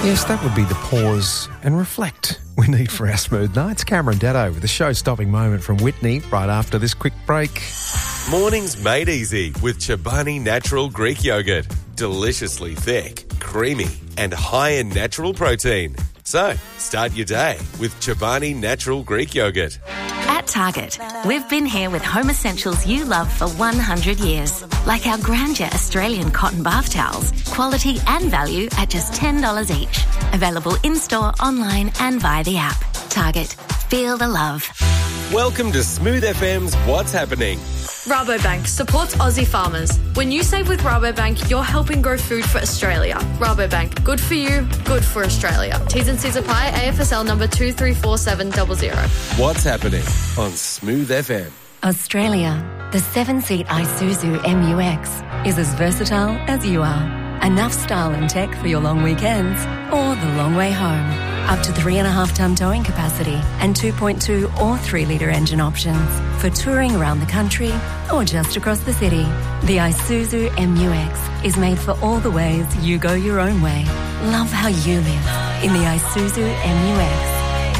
Yes, that would be the pause and reflect we need for our smooth nights. Cameron Daddo with a show-stopping moment from Whitney right after this quick break. Mornings made easy with Chobani Natural Greek Yogurt. Deliciously thick, creamy and high in natural protein. So, start your day with Chobani Natural Greek Yogurt. At Target, we've been here with home essentials you love for 100 years. Like our Grandeur Australian cotton bath towels. Quality and value at just $10 each. Available in-store, online and via the app. Target. Feel the love. Welcome to Smooth FM's What's Happening. Rabobank supports Aussie farmers. When you save with Rabobank, you're helping grow food for Australia. Rabobank, good for you, good for Australia. T's and C's apply. AFSL number 234700. What's Happening on Smooth FM. Australia. The 7-seat Isuzu MU-X is as versatile as you are. Enough style and tech for your long weekends or the long way home. Up to 3.5-tonne towing capacity and 2.2 or 3-litre engine options for touring around the country or just across the city. The Isuzu MU-X is made for all the ways you go your own way. Love how you live in the Isuzu MU-X.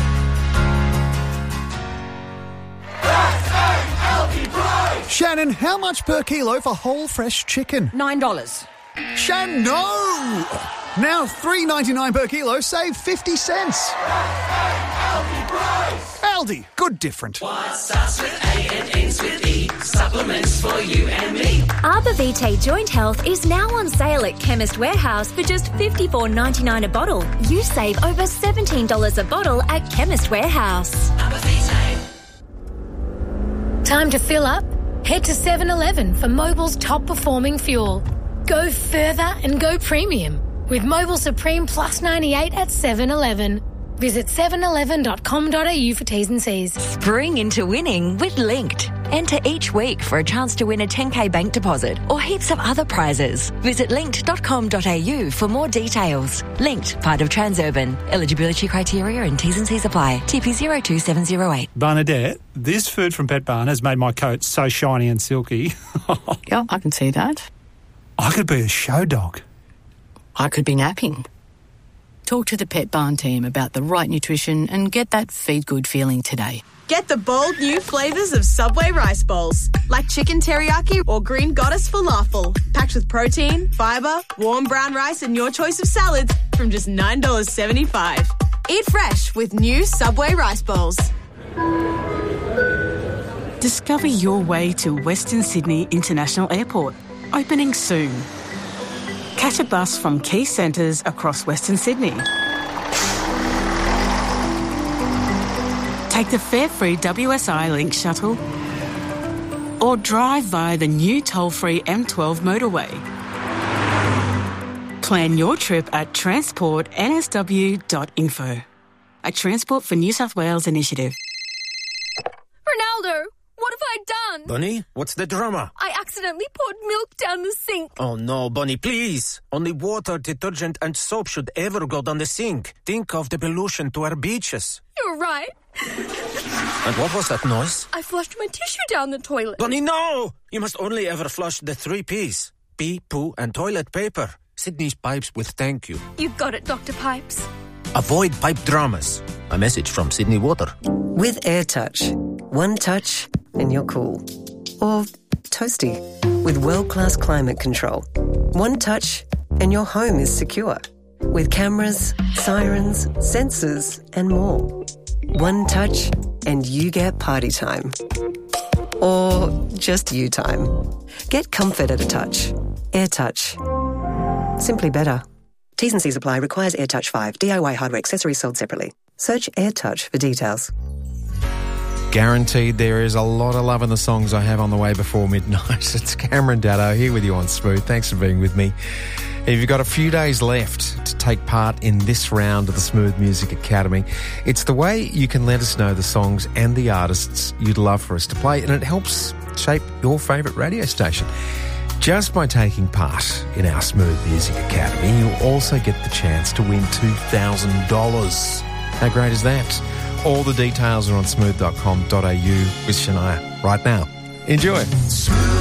Shannon, how much per kilo for whole fresh chicken? $9. Shannon, no! Now $3.99 per kilo, save 50 cents. Aldi, good different. What starts with A and ends with E? Supplements for you and me. Arbor Vitae Joint Health is now on sale at Chemist Warehouse for just $54.99 a bottle. You save over $17 a bottle at Chemist Warehouse. Arbor Vitae. Time to fill up? Head to 7-Eleven for Mobil's top-performing fuel. Go further and go premium with Mobil Supreme Plus 98 at 7-Eleven. Visit 7eleven.com.au for T's and C's. Spring into winning with Linked. Enter each week for a chance to win a 10K bank deposit or heaps of other prizes. Visit linked.com.au for more details. Linked, part of Transurban. Eligibility criteria and T's and C's apply. TP 02708. Bernadette, this food from Pet Barn has made my coat so shiny and silky. Yeah, I can see that. I could be a show dog. I could be napping. Talk to the Pet Barn team about the right nutrition and get that feed good feeling today. Get the bold new flavours of Subway rice bowls, like chicken teriyaki or green goddess falafel, packed with protein, fibre, warm brown rice and your choice of salads from just $9.75. Eat fresh with new Subway rice bowls. Discover your way to Western Sydney International Airport, opening soon. Catch a bus from key centres across Western Sydney. Take the fare-free WSI Link shuttle or drive via the new toll-free M12 motorway. Plan your trip at transportnsw.info, a Transport for New South Wales initiative. Ronaldo, what have I done? Bunny, what's the drama? I accidentally poured milk down the sink. Oh no, Bunny, please. Only water, detergent and soap should ever go down the sink. Think of the pollution to our beaches. You're right. And what was that noise? I flushed my tissue down the toilet. Bunny, no! You must only ever flush the 3 Ps. Pee, poo and toilet paper. Sydney's pipes will thank you. You got it, Dr. Pipes. Avoid pipe dramas. A message from Sydney Water. With AirTouch, one touch and you're cool. Or toasty. With world-class climate control. One touch and your home is secure. With cameras, sirens, sensors and more. One touch and you get party time. Or just you time. Get comfort at a touch. AirTouch. Simply better. T's and C's apply. Requires AirTouch 5. DIY hardware accessories sold separately. Search AirTouch for details. Guaranteed there is a lot of love in the songs I have on the way before midnight. It's Cameron Daddo here with you on Smooth. Thanks for being with me. If you've got a few days left to take part in this round of the Smooth Music Academy, it's the way you can let us know the songs and the artists you'd love for us to play, and it helps shape your favourite radio station. Just by taking part in our Smooth Music Academy, you'll also get the chance to win $2,000. How great is that? All the details are on smooth.com.au with Shania right now. Enjoy. Smooth.